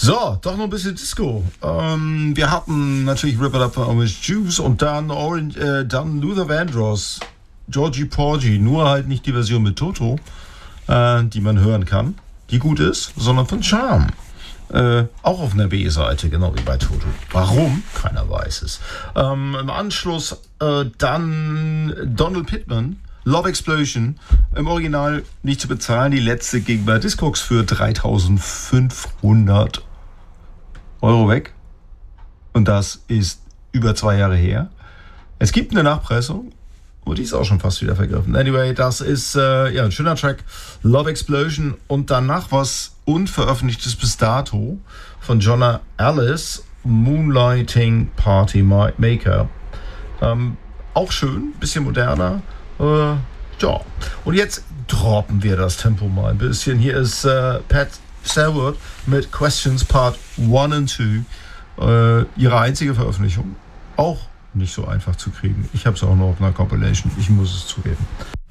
So, doch noch ein bisschen Disco. Wir hatten natürlich Rip It Up von Orange Juice und dann Luther Vandross, Georgie Porgy, nur halt nicht die Version mit Toto, die man hören kann, die gut ist, sondern von Charm. Auch auf einer B-Seite, genau wie bei Toto. Warum? Keiner weiß es. Im Anschluss dann Donald Pittman, Love Explosion, im Original nicht zu bezahlen. Die letzte ging bei Discogs für 3.500 Euro weg. Und das ist über 2 Jahre her. Es gibt eine Nachpressung. Und die ist auch schon fast wieder vergriffen. Anyway, das ist ein schöner Track. Love Explosion. Und danach was unveröffentlichtes bis dato von Jonna Alice. Moonlighting Party Maker. Auch schön, bisschen moderner. Ja. Und jetzt droppen wir das Tempo mal ein bisschen. Hier ist Pat Selwood mit Questions Part 1 und 2. Ihre einzige Veröffentlichung. Auch nicht so einfach zu kriegen. Ich habe es auch noch auf einer Compilation. Ich muss es zugeben.